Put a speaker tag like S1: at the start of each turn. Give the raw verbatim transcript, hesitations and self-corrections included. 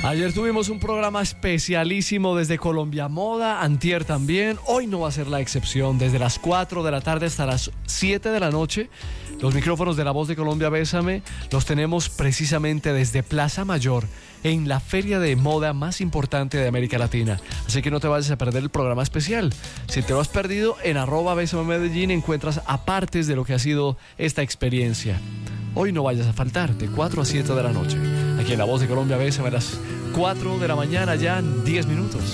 S1: Ayer tuvimos un programa especialísimo desde Colombia Moda, antier también, hoy no va a ser la excepción, desde las cuatro de la tarde hasta las siete de la noche, los micrófonos de La Voz de Colombia Bésame los tenemos precisamente desde Plaza Mayor, en la feria de moda más importante de América Latina, así que no te vayas a perder el programa especial. Si te lo has perdido, en arroba Bésame Medellín encuentras apartes de lo que ha sido esta experiencia. Hoy no vayas a faltar, de cuatro a siete de la noche. Aquí en La Voz de Colombia Bésame a las cuatro de la mañana, ya en diez minutos.